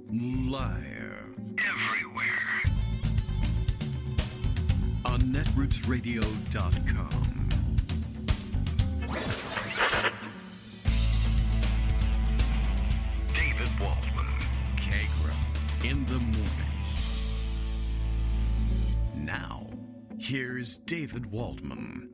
Live. Everywhere. On netrootsradio.com. David Waldman. Kagra. In the morning. Now, here's David Waldman.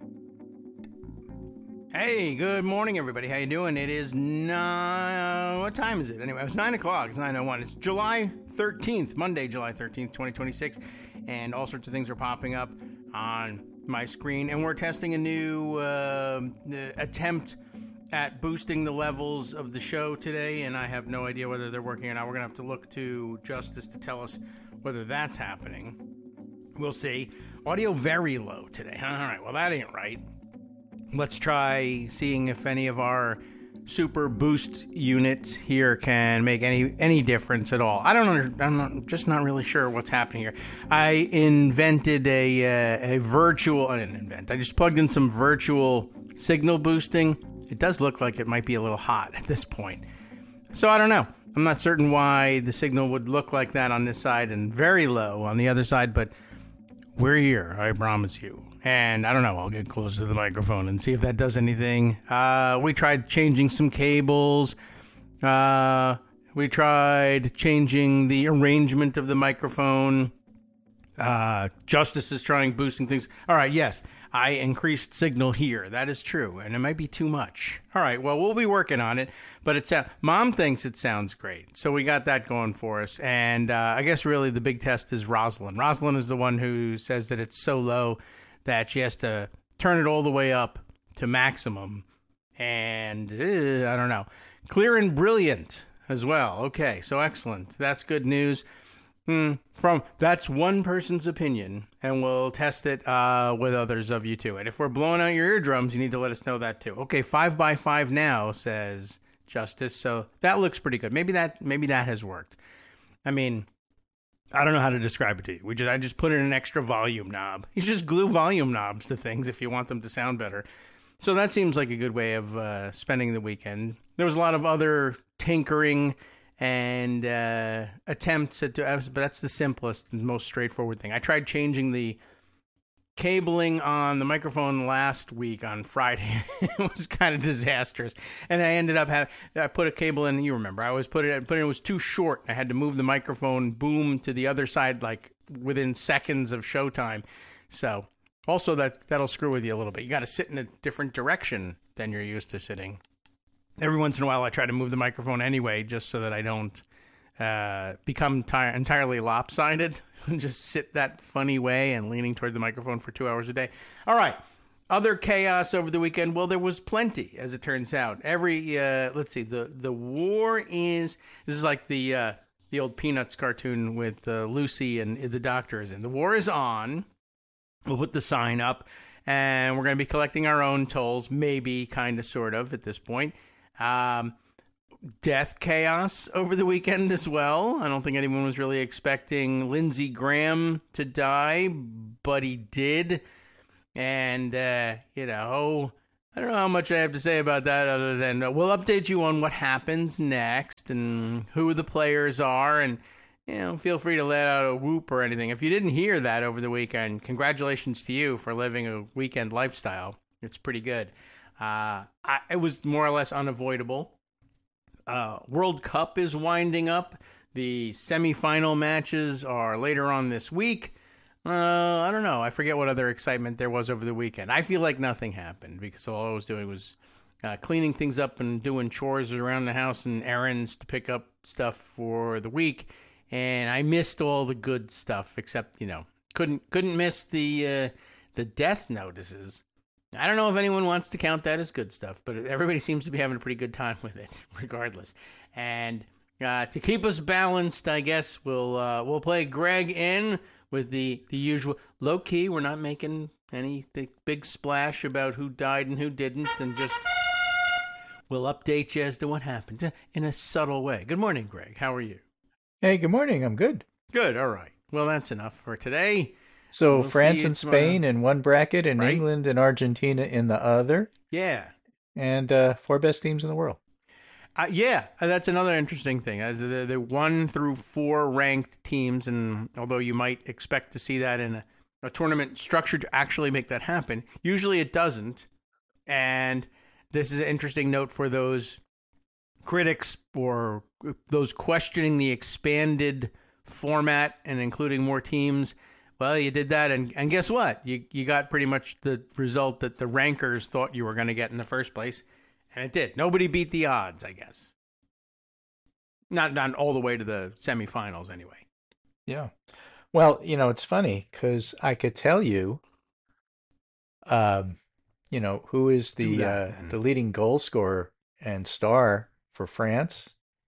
Hey, good morning, everybody. How you doing? It is what time is it? Anyway, it's 9 o'clock. It's 9:01. It's July 13th, Monday, July 13th, 2026. And all sorts of things are popping up on my screen. And we're testing a new attempt at boosting the levels of the show today. And I have no idea whether they're working or not. We're going to have to look to Justice to tell us whether that's happening. We'll see. Audio very low today. All right, well, that ain't right. Let's try seeing if any of our super boost units here can make any difference at all. I'm just not really sure what's happening here. I invented a virtual. I didn't invent. I just plugged in some virtual signal boosting. It does look like it might be a little hot at this point. So I don't know. I'm not certain why the signal would look like that on this side and very low on the other side, but we're here, I promise you. And I don't know, I'll get closer to the microphone and see if that does anything. We tried changing some cables. We tried changing the arrangement of the microphone. Justice is trying boosting things. All right, yes, I increased signal here. That is true, and it might be too much. All right, well, we'll be working on it. But Mom thinks it sounds great, so we got that going for us. And I guess really the big test is Rosalind. Rosalind is the one who says that it's so low that she has to turn it all the way up to maximum. And I don't know. Clear and brilliant as well. Okay, so excellent. That's good news. That's one person's opinion, and we'll test it with others of you too. And if we're blowing out your eardrums, you need to let us know that too. Okay, 5x5 now, says Justice. So that looks pretty good. Maybe that has worked. I mean, I don't know how to describe it to you. I just put in an extra volume knob. You just glue volume knobs to things if you want them to sound better. So that seems like a good way of spending the weekend. There was a lot of other tinkering and attempts at, but that's the simplest and most straightforward thing. I tried changing the cabling on the microphone last week on Friday. It was kind of disastrous, and I ended up I put a cable in. You remember, it was too short. I had to move the microphone boom to the other side like within seconds of showtime. So also that'll screw with you a little bit. You got to sit in a different direction than you're used to sitting. Every once in a while, I try to move the microphone anyway, just so that I don't become entirely lopsided and just sit that funny way and leaning toward the microphone for 2 hours a day. All right. Other chaos over the weekend. Well, there was plenty, as it turns out. Let's see, the war is, this is like the old Peanuts cartoon with Lucy and the doctor is in. The war is on. We'll put the sign up, and we're going to be collecting our own tolls, maybe, kind of, sort of, at this point. Death chaos over the weekend as well. I don't think anyone was really expecting Lindsey Graham to die, but he did. And, I don't know how much I have to say about that other than we'll update you on what happens next and who the players are. And, feel free to let out a whoop or anything. If you didn't hear that over the weekend, congratulations to you for living a weekend lifestyle. It's pretty good. It was more or less unavoidable. World Cup is winding up. The semifinal matches are later on this week. I don't know. I forget what other excitement there was over the weekend. I feel like nothing happened because all I was doing was cleaning things up and doing chores around the house and errands to pick up stuff for the week. And I missed all the good stuff except, couldn't miss the death notices. I don't know if anyone wants to count that as good stuff, but everybody seems to be having a pretty good time with it, regardless. And to keep us balanced, I guess we'll play Greg in with the usual low key. We're not making any big splash about who died and who didn't, and just we'll update you as to what happened in a subtle way. Good morning, Greg. How are you? Hey, good morning. I'm good. Good. All right. Well, that's enough for today. So we'll France and Spain in one bracket, and right? England and Argentina in the other. Yeah. And 4 best teams in the world. Yeah, that's another interesting thing. The 1 through 4 ranked teams, and although you might expect to see that in a tournament structured to actually make that happen, usually it doesn't. And this is an interesting note for those critics or those questioning the expanded format and including more teams. Well, you did that, and guess what? You got pretty much the result that the rankers thought you were going to get in the first place. And it did. Nobody beat the odds, I guess. Not all the way to the semifinals, anyway. Yeah. Well, it's funny because I could tell you, who is the leading goal scorer and star for France.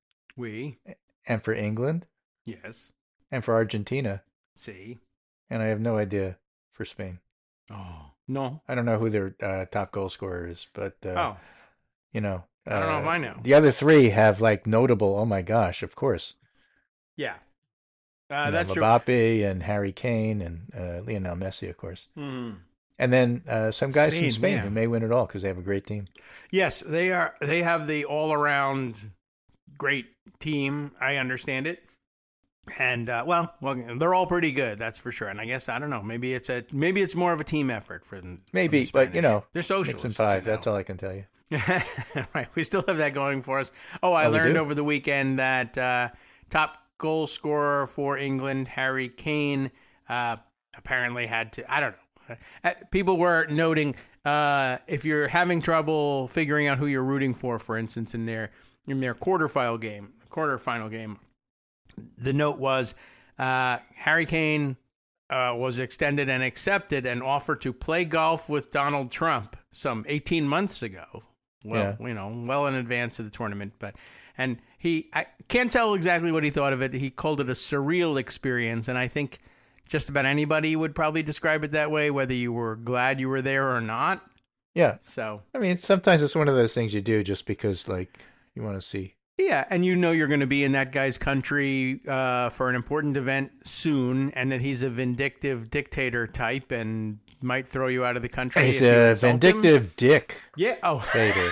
And for England. Yes. And for Argentina. See. And I have no idea for Spain. Oh, no. I don't know who their top goal scorer is, but I don't know if I know. The other three have notable, oh my gosh, of course. Yeah. That's Mbappe and Harry Kane and Lionel Messi, of course. Mm-hmm. And then some guys from Spain yeah. who may win it all because they have a great team. Yes, they are. They have the all-around great team. I understand it. And well, they're all pretty good, that's for sure. And I guess I don't know. Maybe it's more of a team effort for them. Maybe, but they're socialists. 6 and 5. That's all I can tell you. Right, we still have that going for us. I learned over the weekend that top goal scorer for England, Harry Kane, apparently had to. I don't know. People were noting if you're having trouble figuring out who you're rooting for instance, in their quarterfinal game, the note was Harry Kane was extended and accepted an offer to play golf with Donald Trump some 18 months ago. Well, well in advance of the tournament, and I can't tell exactly what he thought of it. He called it a surreal experience, and I think just about anybody would probably describe it that way, whether you were glad you were there or not. Yeah. So, I mean, sometimes it's one of those things you do just because, you want to see. Yeah, and you're going to be in that guy's country for an important event soon, and that he's a vindictive dictator type and might throw you out of the country. He's a vindictive dick. Yeah. Oh. Dictator.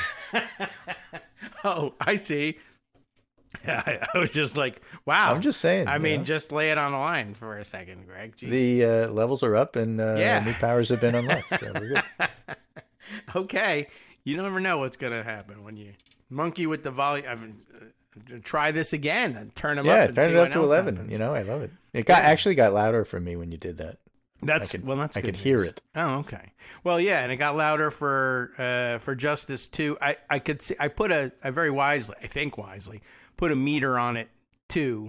Oh, I see. I was just like, wow. I'm just saying. I mean, just lay it on the line for a second, Greg. Jeez. The levels are up and new powers have been unlocked. So we're good. Okay. You never know what's going to happen when you monkey with the volume. Try this again and turn them up. Turn it up to 11. Happens. I love it. It actually got louder for me when you did that. That's I could hear it. Oh, okay. Well, yeah, and it got louder for Justice too. I could see. I put I very wisely, I think wisely, put a meter on it too,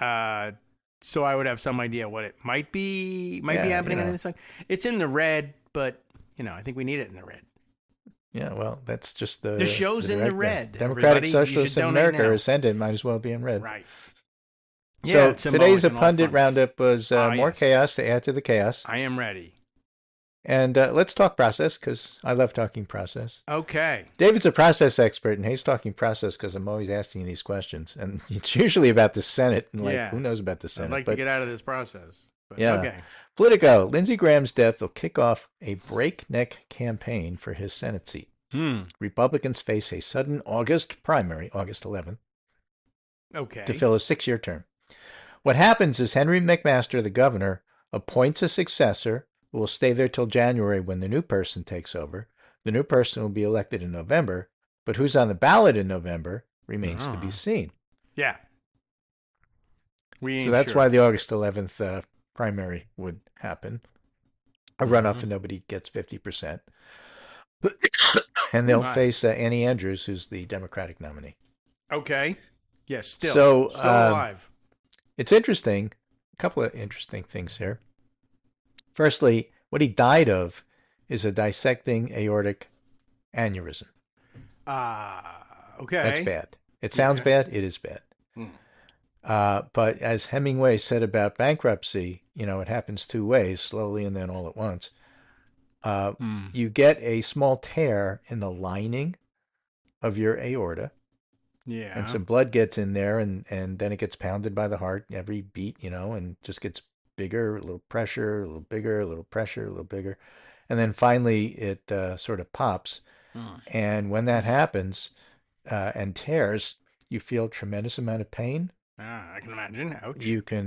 so I would have some idea what it might be happening in this thing. It's in the red, but I think we need it in the red. Yeah, well, that's just the show's in the red. Democratic Socialists in America are ascended, might as well be in red. Right. So today's Pundit Roundup was more chaos to add to the chaos. I am ready. And let's talk process, because I love talking process. Okay. David's a process expert, and he's talking process because I'm always asking these questions. And it's usually about the Senate, and who knows about the Senate? I'd like to get out of this process. But, yeah. Okay. Politico, Lindsey Graham's death will kick off a breakneck campaign for his Senate seat. Republicans face a sudden August primary, August 11th, to fill a 6-year term. What happens is Henry McMaster, the governor, appoints a successor who will stay there till January when the new person takes over. The new person will be elected in November, but who's on the ballot in November remains to be seen. Yeah. So that's why the August 11th primary would happen. A runoff and nobody gets 50%. And they'll face Annie Andrews, who's the Democratic nominee. Okay. Yes, still alive. It's interesting. A couple of interesting things here. Firstly, what he died of is a dissecting aortic aneurysm. Okay. That's bad. It sounds bad. It is bad. But as Hemingway said about bankruptcy, it happens 2 ways, slowly and then all at once. You get a small tear in the lining of your aorta. Yeah. And some blood gets in there, and then it gets pounded by the heart every beat, and just gets bigger, a little pressure, a little bigger, a little pressure, a little bigger. And then finally it sort of pops. And when that happens and tears, you feel a tremendous amount of pain. I can imagine. Ouch. You can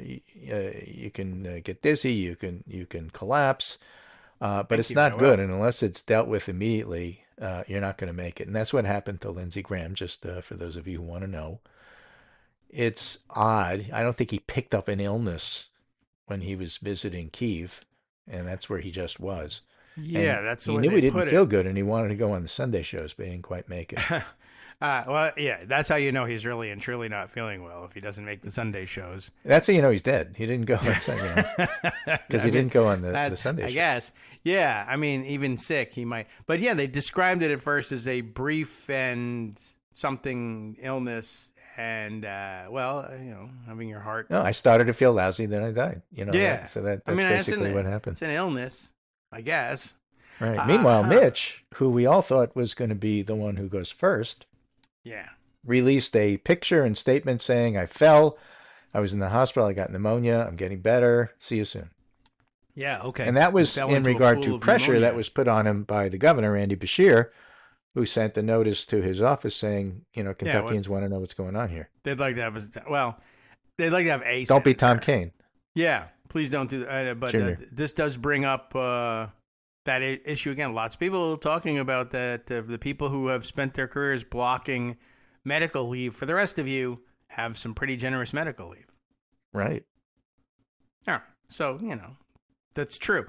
get dizzy. You can collapse. But it's not good, and unless it's dealt with immediately, you're not going to make it. And that's what happened to Lindsey Graham. Just for those of you who want to know, it's odd. I don't think he picked up an illness when he was visiting Kyiv, and that's where he just was. Yeah, and that's the way way he knew he they didn't feel good, and he wanted to go on the Sunday shows, but he didn't quite make it. Well, yeah, that's how you know he's really and truly not feeling well if he doesn't make the Sunday shows. That's how you know he's dead. He didn't go on Sunday, because he didn't go on the Sunday show. I guess. Yeah, I mean, even sick, he might. But yeah, they described it at first as a brief and something illness, and having your heart. No, I started to feel lousy, then I died. Yeah. So that's basically what happened. It's an illness, I guess. Right. Meanwhile, Mitch, who we all thought was going to be the one who goes first, released a picture and statement saying, "I fell. I was in the hospital. I got pneumonia. I'm getting better. See you soon." Yeah, okay. And that was in regard to pressure that was put on him by the governor, Andy Beshear, who sent the notice to his office saying, Kentuckians want to know what's going on here. They'd like to have a. Don't be Tom Kean. Yeah, please don't do that. But this does bring up that issue again. Lots of people talking about that. The people who have spent their careers blocking medical leave. For the rest of you, have some pretty generous medical leave. Right. Yeah. So, that's true.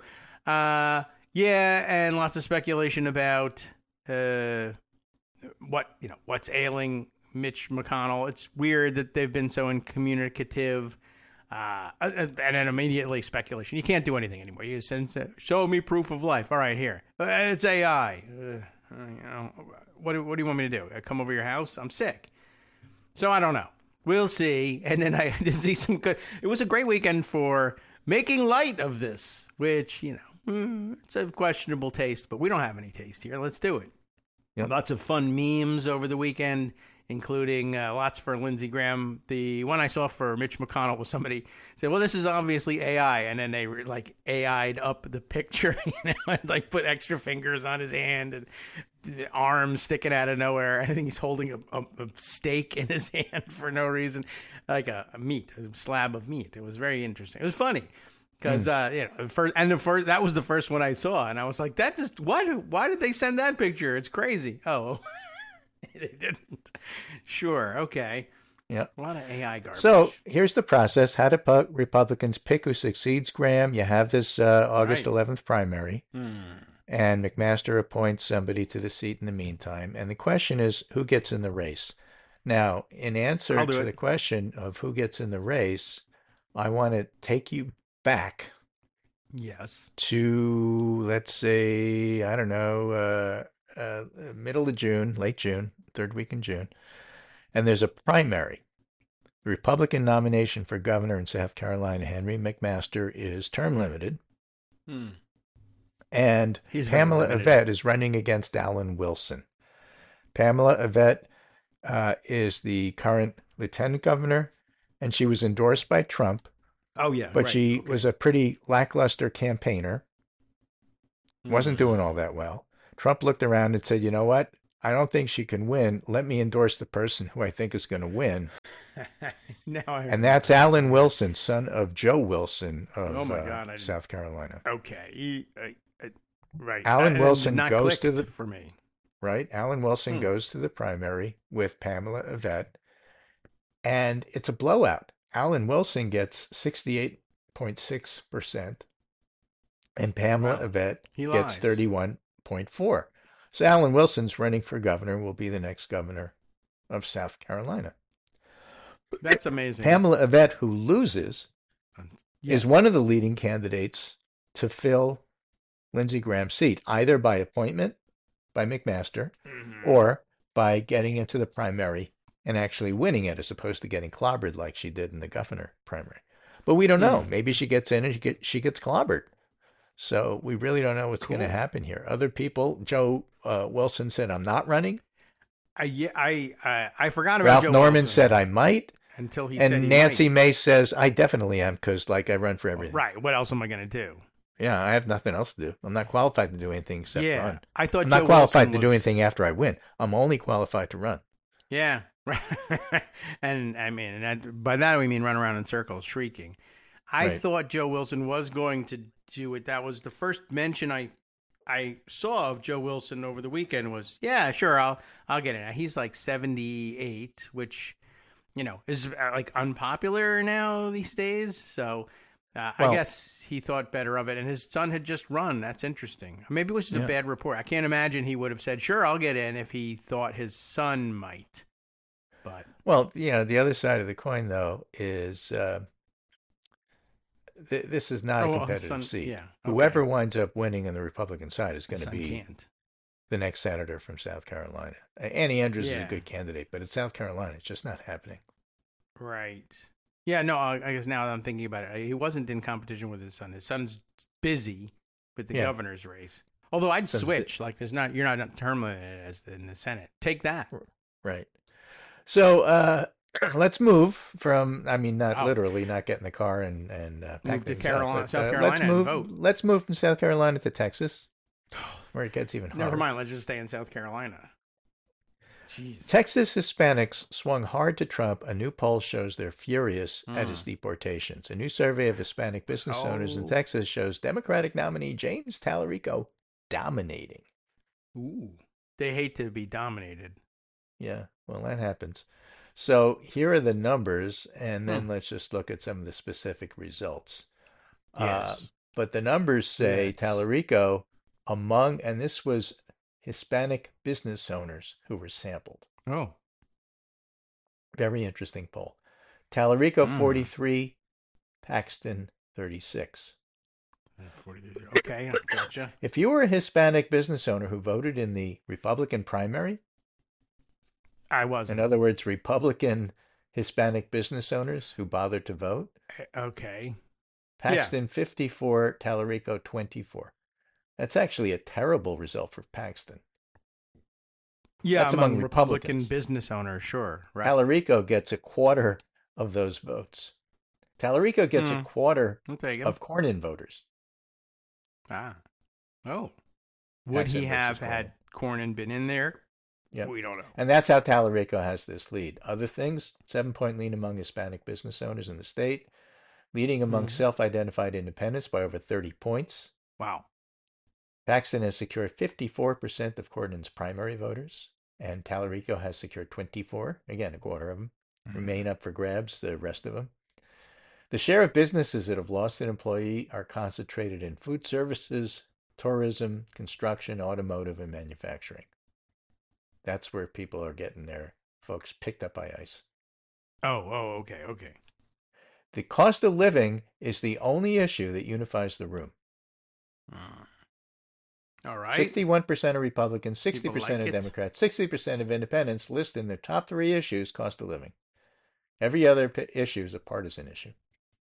And lots of speculation about what's ailing Mitch McConnell. It's weird that they've been so incommunicative. And then immediately speculation. You can't do anything anymore. You say, show me proof of life. All right, here. It's AI. What do you want me to do? I come over your house? I'm sick. So I don't know. We'll see. And then I did see some good. It was a great weekend for making light of this, which, it's a questionable taste, but we don't have any taste here. Let's do it. Yep. Lots of fun memes over the weekend, including lots for Lindsey Graham. The one I saw for Mitch McConnell was somebody said, well, this is obviously AI. And then they AI'd up the picture, and put extra fingers on his hand and the arms sticking out of nowhere. I think he's holding a steak in his hand for no reason, like a slab of meat. It was very interesting. It was funny. Because that was the first one I saw, and I was like, "That just why did they send that picture? It's crazy." Oh, they didn't. Sure, okay. Yeah, a lot of AI garbage. So here's the process: how do Republicans pick who succeeds Graham? You have this August 11th primary, and McMaster appoints somebody to the seat in the meantime. And the question is, who gets in the race? Now, in answer to the question of who gets in the race, I want to take you back to, let's say, I don't know, middle of June, late June, third week in June, and there's a primary. The Republican nomination for governor in South Carolina, Henry McMaster, is term limited, and Pamela Yvette is running against Alan Wilson. Pamela Yvette is the current lieutenant governor, and she was endorsed by Trump. Oh, yeah. But she was a pretty lackluster campaigner. Wasn't doing all that well. Trump looked around and said, you know what? I don't think she can win. Let me endorse the person who I think is going to win. And that's Alan Wilson, son of Joe Wilson of South Carolina. Okay. Right. Alan Wilson goes to the... For me. Right. Alan Wilson goes to the primary with Pamela Yvette. And it's a blowout. Alan Wilson gets 68.6%, and Pamela Yvette gets 31.4%. So Alan Wilson's running for governor, will be the next governor of South Carolina. That's amazing. Pamela Yvette, who loses, is one of the leading candidates to fill Lindsey Graham's seat, either by appointment by McMaster or by getting into the primary and actually winning it, as opposed to getting clobbered like she did in the governor primary. But we don't know. Maybe she gets in and she gets clobbered. So we really don't know what's going to happen here. Other people, Joe Wilson said, I'm not running. I forgot about Ralph Joe Norman Wilson. said I might. Until he said he Nancy might. Mace says, I definitely am, because I run for everything. Right. What else am I going to do? Yeah, I have nothing else to do. I'm not qualified to do anything except run. I thought I'm not qualified to do anything after I win. I'm only qualified to run. Yeah. And I mean, by that we mean run around in circles shrieking. I thought Joe Wilson was going to do it. That was the first mention I saw of Joe Wilson over the weekend was, yeah, sure, I'll get it. He's like 78, which, is like unpopular now these days. So I guess he thought better of it. And his son had just run. That's interesting. Maybe it was just a bad report. I can't imagine he would have said, sure, I'll get in if he thought his son might. But the other side of the coin, though, is this is not a competitive seat. Yeah, okay. Whoever winds up winning on the Republican side is going to be the next senator from South Carolina. Annie Andrews is a good candidate, but it's South Carolina. It's just not happening. Right. Yeah, no, I guess now that I'm thinking about it, he wasn't in competition with his son. His son's busy with the governor's race. Although I'd switch. Like, you're not term limited as in the Senate. Take that. Right. So, let's move from, not literally not get in the car and move to South Carolina and vote. Let's move from South Carolina to Texas, where it gets even harder. Never mind, let's just stay in South Carolina. Jeez. Texas Hispanics swung hard to Trump. A new poll shows they're furious at his deportations. A new survey of Hispanic business owners in Texas shows Democratic nominee James Tallarico dominating. Ooh, they hate to be dominated. Yeah, well, that happens. So here are the numbers, and then let's just look at some of the specific results. Yes. But the numbers say Tallarico and this was Hispanic business owners who were sampled. Oh. Very interesting poll. Tallarico, 43, Paxton, 36. 43. Okay, gotcha. If you were a Hispanic business owner who voted in the Republican primary, I wasn't. In other words, Republican Hispanic business owners who bothered to vote. Okay. Paxton, 54, Tallarico, 24. That's actually a terrible result for Paxton. Yeah, that's among Republican business owners, sure. Right. Tallarico gets a quarter of those votes. Tallarico gets a quarter of Cornyn voters. Ah. Oh. Would he have had Cornyn been in there? Yeah, we don't know. And that's how Tallarico has this lead. Other things, 7-point lead among Hispanic business owners in the state, leading among self-identified independents by over 30 points. Wow. Paxton has secured 54% of Cornyn's primary voters, and Tallarico has secured 24, again, a quarter of them. Remain up for grabs, the rest of them. The share of businesses that have lost an employee are concentrated in food services, tourism, construction, automotive, and manufacturing. That's where people are getting their folks picked up by ICE. Oh, okay. The cost of living is the only issue that unifies the room. All right. 61% of Republicans, 60% of Democrats, 60% of independents list in their top 3 issues cost of living. Every other issue is a partisan issue.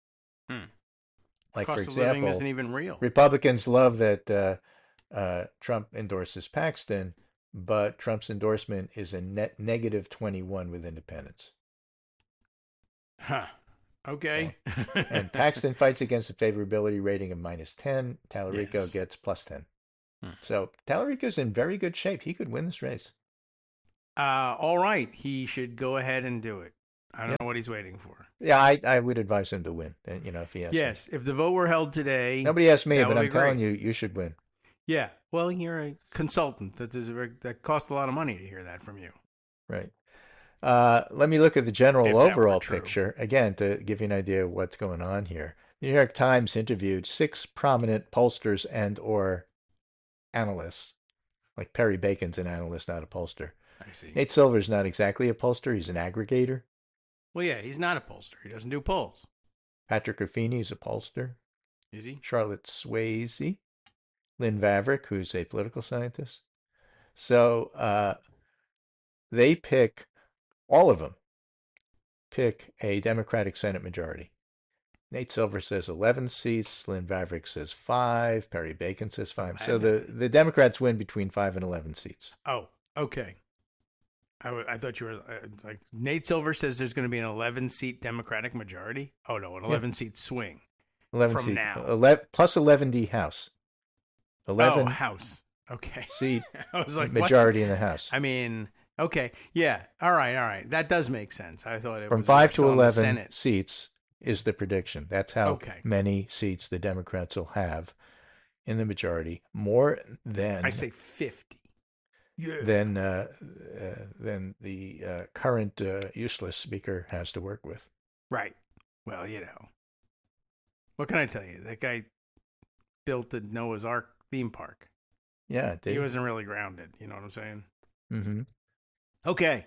Like, cost for example, of living isn't even real. Republicans love that Trump endorses Paxton, but Trump's endorsement is a net negative 21 with independents. Huh. Okay. And Paxton fights against a favorability rating of -10. Tallarico gets +10. So Tallarico's in very good shape. He could win this race. All right. He should go ahead and do it. I don't know what he's waiting for. Yeah, I would advise him to win. If he has. Yes, if the vote were held today. Nobody asked me, but I'm telling you, you should win. Yeah. Well, you're a consultant. That costs a lot of money to hear that from you. Right. Let me look at the general overall picture, again, to give you an idea of what's going on here. The New York Times interviewed 6 prominent pollsters and or analysts. Like Perry Bacon's an analyst, not a pollster. I see. Nate Silver's not exactly a pollster. He's an aggregator. Well, yeah, he's not a pollster. He doesn't do polls. Patrick Ruffini is a pollster. Is he? Charlotte Swayze. Lynn Vavreck, who's a political scientist. So they pick, all of them, pick a Democratic Senate majority. Nate Silver says 11 seats. Lynn Vavreck says 5. Perry Bacon says 5. So the Democrats win between 5 and 11 seats. Oh, okay. I thought you were like, Nate Silver says there's going to be an 11-seat Democratic majority. Oh, no, an 11-seat swing. 11 from seat, now. Plus 11D House. 11 House. Okay. Seat I was like, majority what? in the House. I mean, Okay. Yeah. All right. That does make sense. I thought it From was 5 to still in the 11 Senate. seats is the prediction. That's how many seats the Democrats will have in the majority, more than I say 50. Yeah. Than the current useless speaker has to work with. Right. Well, what can I tell you? That guy built the Noah's Ark theme park. Yeah, he wasn't really grounded. You know what I'm saying? Mm-hmm. Okay.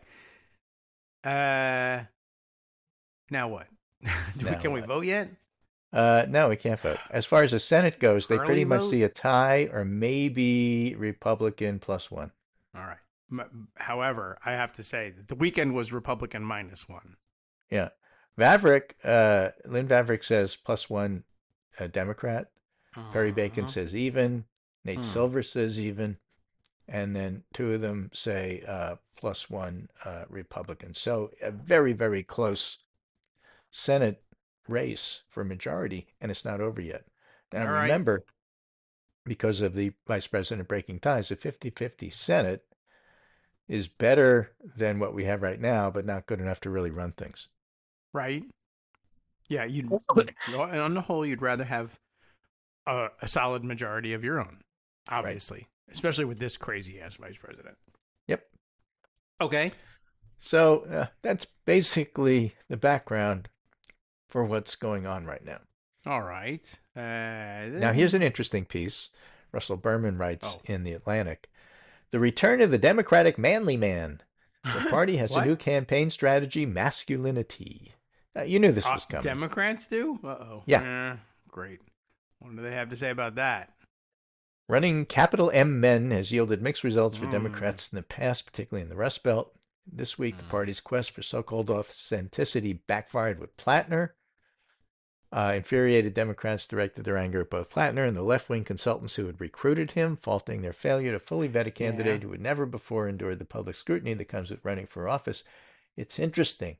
Now what? Can we vote yet? No, we can't vote. As far as the Senate goes, they pretty much vote? see a tie or maybe Republican +1. All right. However, I have to say that the weekend was Republican -1. Yeah. Vavrick, Lynn Vavrick says +1 Democrat. Perry Bacon says even. Nate Silver says even. And then two of them say +1 Republican. So a very, very close Senate race for majority, and it's not over yet. Now remember, because of the vice president breaking ties, a 50-50 Senate is better than what we have right now, but not good enough to really run things. Right. Yeah, on the whole, you'd rather have a solid majority of your own, obviously, right. Especially with this crazy-ass vice president. Yep. Okay. So that's basically the background for what's going on right now. All right. Now, here's an interesting piece. Russell Berman writes in The Atlantic, "The return of the Democratic manly man. The party has a new campaign strategy, masculinity." You knew this was coming. Democrats do? Uh-oh. Yeah. Great. What do they have to say about that? Running capital M men has yielded mixed results for Democrats in the past, particularly in the Rust Belt. This week, the party's quest for so-called authenticity backfired with Plattner. Infuriated Democrats directed their anger at both Plattner and the left-wing consultants who had recruited him, faulting their failure to fully vet a candidate who had never before endured the public scrutiny that comes with running for office. It's interesting.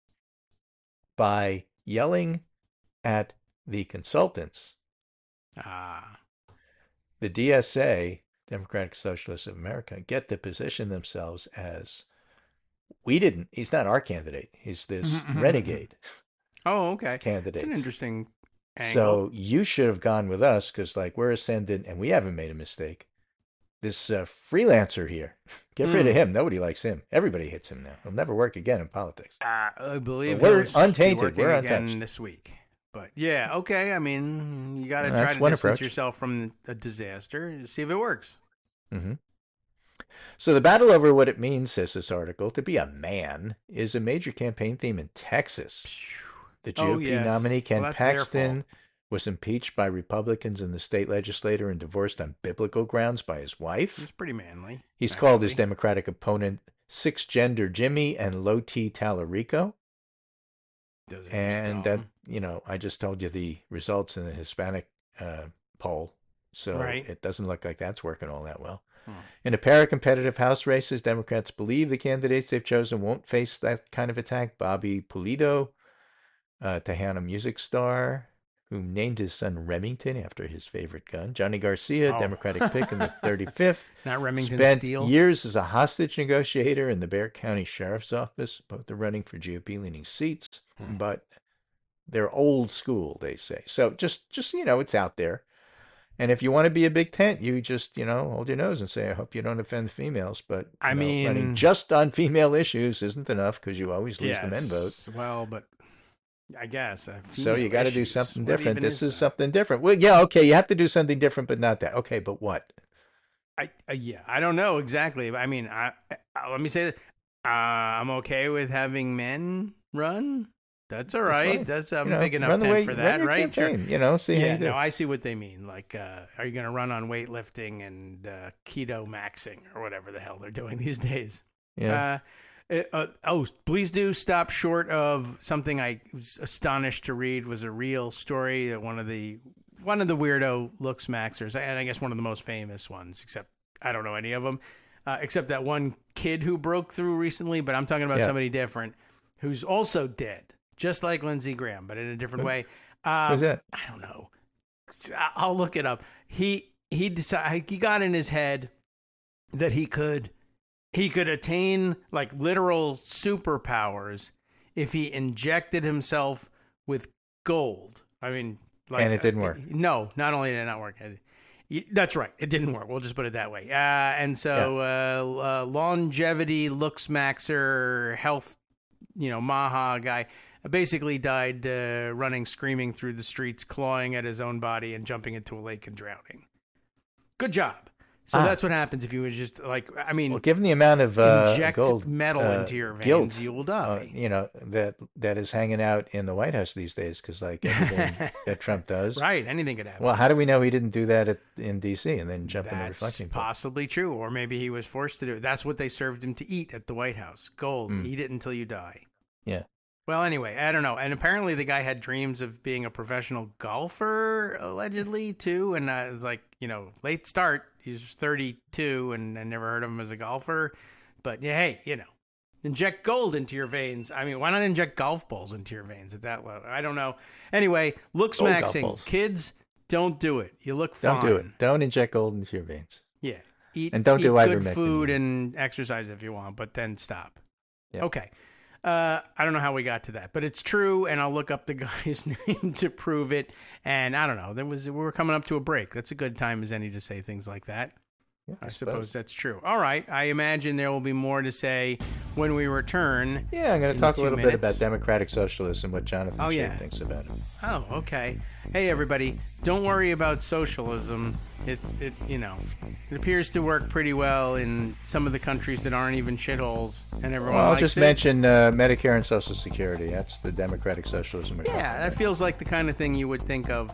By yelling at the consultants, the DSA, Democratic Socialists of America, get to position themselves as, he's not our candidate. He's this renegade. Oh, okay. Candidate. It's an interesting angle. So you should have gone with us because, we're ascendant and we haven't made a mistake. This freelancer here, get rid of him. Nobody likes him. Everybody hates him now. He'll never work again in politics. I believe we're untainted. We're untouched. Again this week. But yeah, okay. I mean, you got to try to distance yourself from a disaster. See if it works. Mm-hmm. So the battle over what it means, says this article, to be a man is a major campaign theme in Texas. The GOP nominee, Ken Paxton, was impeached by Republicans in the state legislature and divorced on biblical grounds by his wife. He's pretty manly. He's called his Democratic opponent Six-Gender Jimmy and Low T Tallarico. And that, I just told you the results in the Hispanic poll. So it doesn't look like that's working all that well. In a pair of competitive House races, Democrats believe the candidates they've chosen won't face that kind of attack. Bobby Pulido, Tejano music star, who named his son Remington after his favorite gun. Johnny Garcia, Democratic pick in the 35th. Not Remington Spent Steele. Years as a hostage negotiator in the Bexar County Sheriff's Office. Both are running for GOP-leaning seats, but they're old school, they say. So just it's out there. And if you want to be a big tent, you just, hold your nose and say, I hope you don't offend females. But running just on female issues isn't enough because you always lose the men vote. Well, but I guess. So you got to do something different. This is something different. Well, yeah, okay, you have to do something different, but not that. Okay, but what? I don't know exactly. I mean, let me say that I'm okay with having men run. That's all right. That's I'm big enough tent for that, right? Campaign, sure. See how you do. No, I see what they mean. Like, are you going to run on weightlifting and keto maxing or whatever the hell they're doing these days? Yeah. Please do stop short of something I was astonished to read was a real story that one of the weirdo looks maxers, and I guess one of the most famous ones, except I don't know any of them, except that one kid who broke through recently, but I'm talking about somebody different who's also dead. Just like Lindsey Graham, but in a different way. Who's that? I don't know. I'll look it up. He decided, he got in his head that he could he could attain like literal superpowers if he injected himself with gold. I mean, like, and it didn't work. No, not only did it not work. That's right. It didn't work. We'll just put it that way. And so longevity, looks maxer, health, Maha guy basically died running, screaming through the streets, clawing at his own body and jumping into a lake and drowning. Good job. So that's what happens if you would just given the amount of inject gold, metal into your veins, you will die. That is hanging out in the White House these days because like everything that Trump does, right? Anything could happen. Well, how do we know he didn't do that in D.C. and then jump in the reflecting pool? Possibly true, or maybe he was forced to do it. That's what they served him to eat at the White House: gold. Eat it until you die. Yeah. Well, anyway, I don't know. And apparently the guy had dreams of being a professional golfer, allegedly, too. And it's like, late start. He's 32, and I never heard of him as a golfer. But, yeah, hey, inject gold into your veins. I mean, why not inject golf balls into your veins at that level? I don't know. Anyway, looks maxing. Kids, don't do it. You look fine. Don't do it. Don't inject gold into your veins. Yeah. And don't do good food and exercise if you want, but then stop. Yeah. Okay. I don't know how we got to that, but it's true, and I'll look up the guy's name to prove it. And I don't know. We were coming up to a break. That's a good time as any to say things like that. Yeah, I suppose that's true. All right. I imagine there will be more to say when we return. Yeah, I'm going to talk a little bit about democratic socialism, what Jonathan Shea thinks about it. Oh, okay. Hey, everybody, don't worry about socialism. It appears to work pretty well in some of the countries that aren't even shitholes, and everyone likes it. I'll just mention Medicare and Social Security. That's the democratic socialism. Yeah, that feels like the kind of thing you would think of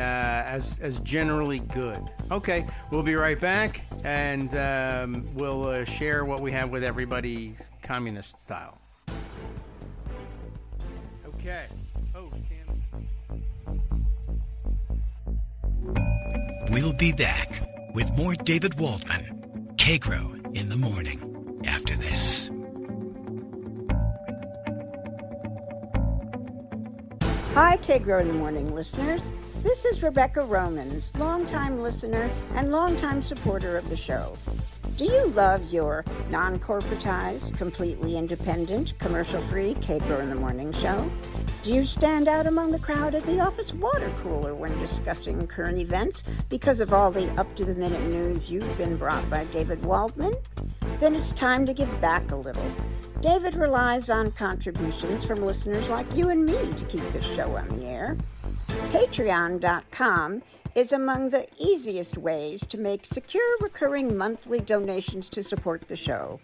as generally good. Okay, we'll be right back, and we'll share what we have with everybody communist style. Okay. Oh, We'll be back with more David Waldman, Kagro in the morning, after this. Hi, Kagro in the morning listeners. This is Rebecca Romans, longtime listener and longtime supporter of the show. Do you love your non-corporatized, completely independent, commercial-free Kagro in the morning show? Do you stand out among the crowd at the office water cooler when discussing current events because of all the up-to-the-minute news you've been brought by David Waldman? Then it's time to give back a little. David relies on contributions from listeners like you and me to keep this show on the air. Patreon.com is among the easiest ways to make secure recurring monthly donations to support the show.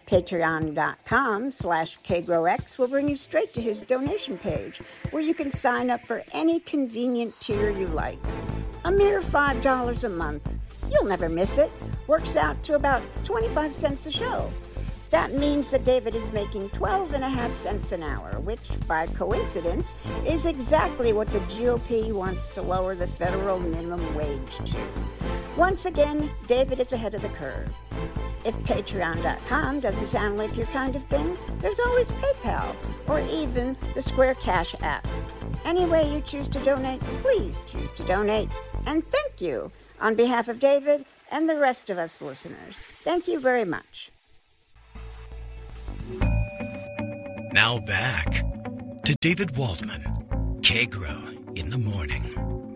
Patreon.com/KagroX will bring you straight to his donation page, where you can sign up for any convenient tier you like. A mere $5 a month. You'll never miss it. Works out to about 25 cents a show. That means that David is making 12.5 cents an hour, which, by coincidence, is exactly what the GOP wants to lower the federal minimum wage to. Once again, David is ahead of the curve. If Patreon.com doesn't sound like your kind of thing, there's always PayPal, or even the Square Cash app. Any way you choose to donate, please choose to donate. And thank you on behalf of David and the rest of us listeners. Thank you very much. Now back to David Waldman, Kagro in the morning.